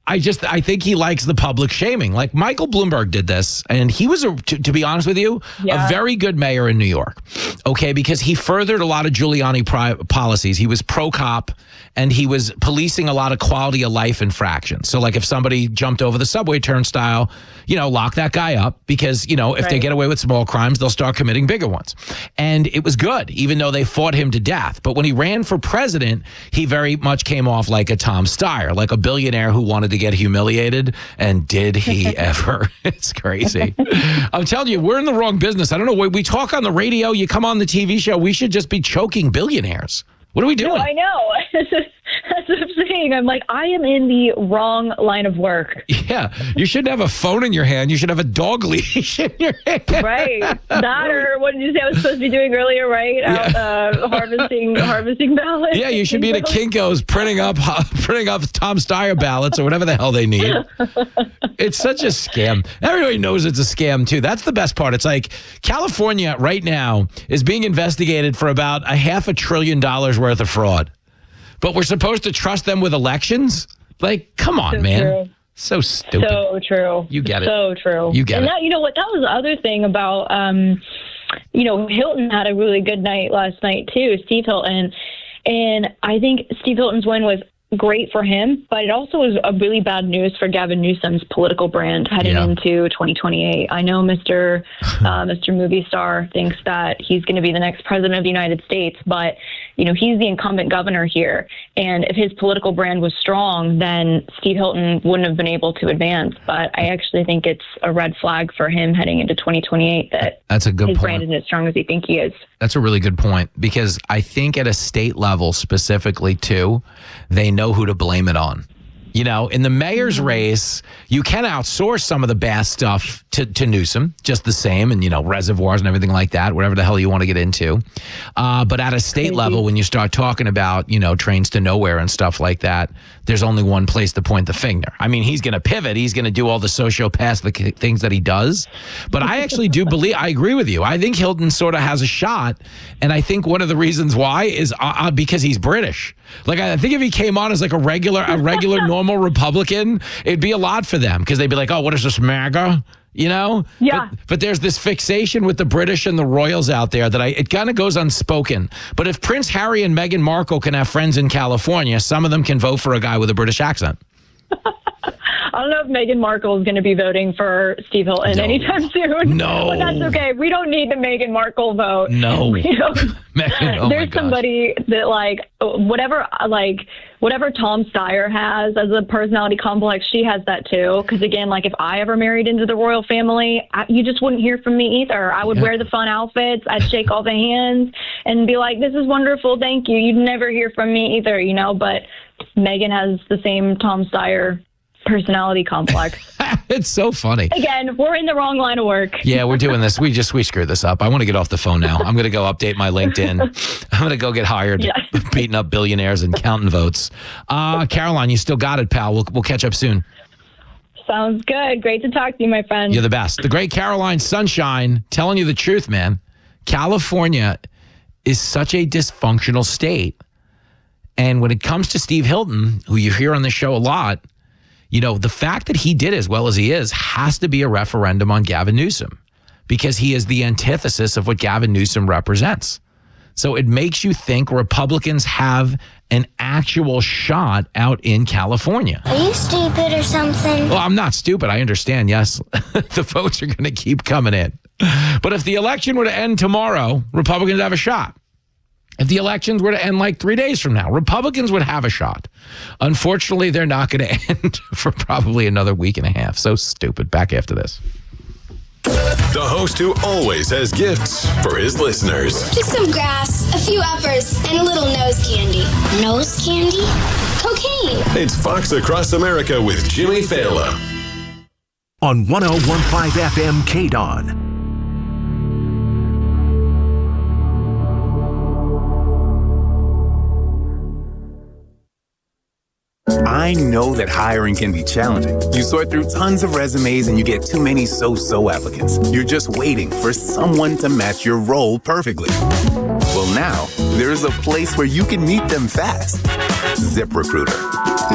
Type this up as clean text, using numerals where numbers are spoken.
I think he likes the public shaming. Like Michael Bloomberg did this, and he was, to be honest with you, a very good mayor in New York. Okay, because he furthered a lot of Giuliani policies. He was pro-cop, and he was policing a lot of quality of life infractions. So like if somebody jumped over the subway turnstile, lock that guy up because, if they get away with small crimes, they'll start committing bigger ones. And it was good, even though they fought him to death. But when he ran for president, he very much came off like a Tom Steyer, like a billionaire who wanted to get humiliated. And did he ever? It's crazy. I'm telling you, we're in the wrong business. I don't know. We talk on the radio. You come on the TV show. We should just be choking billionaires. What are we doing? No, I know. That's what I'm saying. I'm like, I am in the wrong line of work. Yeah. You shouldn't have a phone in your hand. You should have a dog leash in your hand. Right. That or what did you say I was supposed to be doing earlier, right? Yeah. Harvesting ballots. Yeah, you should be at a Kinko's printing up Tom Steyer ballots or whatever the hell they need. It's such a scam. Everybody knows it's a scam, too. That's the best part. It's like California right now is being investigated for about $500 billion worth of fraud. But we're supposed to trust them with elections? Like, come on, man. True. So stupid. So true. You get it. So true. You get it. That, you know what? That was the other thing about, Hilton had a really good night last night, too, Steve Hilton. And I think Steve Hilton's win was great for him, but it also was a really bad news for Gavin Newsom's political brand heading into 2028. I know Mr. Movie Star thinks that he's going to be the next president of the United States, but he's the incumbent governor here. And if his political brand was strong, then Steve Hilton wouldn't have been able to advance. But I actually think it's a red flag for him heading into 2028 that that's a good his point. brand isn't as strong as he thinks he is. That's a really good point, because I think at a state level specifically, too, they know who to blame it on. In the mayor's race, you can outsource some of the bad stuff to Newsom, just the same, and, reservoirs and everything like that, whatever the hell you want to get into. But at a state level, when you start talking about, trains to nowhere and stuff like that, there's only one place to point the finger. I mean, he's going to pivot. He's going to do all the sociopath things that he does. But I actually do believe, I agree with you. I think Hilton sort of has a shot. And I think one of the reasons why is because he's British. Like, I think if he came on as like a regular normal Republican, it'd be a lot for them, because they'd be like, oh, what is this, MAGA? Yeah. But there's this fixation with the British and the royals out there that it kind of goes unspoken. But if Prince Harry and Meghan Markle can have friends in California, some of them can vote for a guy with a British accent. I don't know if Meghan Markle is going to be voting for Steve Hilton anytime soon. No. But that's okay. We don't need the Meghan Markle vote. No. Meghan, there's somebody that whatever Tom Steyer has as a personality complex, she has that too. Because again, if I ever married into the royal family, you just wouldn't hear from me either. I would wear the fun outfits. I'd shake all the hands and be like, this is wonderful. Thank you. You'd never hear from me either, But Meghan has the same Tom Steyer personality complex. It's so funny. Again, we're in the wrong line of work. Yeah, we're doing this. We screwed this up. I want to get off the phone now. I'm going to go update my LinkedIn. I'm going to go get hired, beating up billionaires and counting votes. Caroline, you still got it, pal. We'll catch up soon. Sounds good. Great to talk to you, my friend. You're the best. The great Caroline Sunshine, telling you the truth, man. California is such a dysfunctional state. And when it comes to Steve Hilton, who you hear on the show a lot, the fact that he did as well as he is has to be a referendum on Gavin Newsom, because he is the antithesis of what Gavin Newsom represents. So it makes you think Republicans have an actual shot out in California. Are you stupid or something? Well, I'm not stupid. I understand. Yes, the votes are going to keep coming in. But if the election were to end tomorrow, Republicans have a shot. If the elections were to end 3 days from now, Republicans would have a shot. Unfortunately, they're not going to end for probably another week and a half. So stupid. Back after this. The host who always has gifts for his listeners. Just some grass, a few uppers, and a little nose candy. Nose candy? Cocaine. It's Fox Across America with Jimmy Fallon. On 101.5 FM KDON. I know that hiring can be challenging. You sort through tons of resumes and you get too many so-so applicants. You're just waiting for someone to match your role perfectly. Well, now, there's a place where you can meet them fast. ZipRecruiter.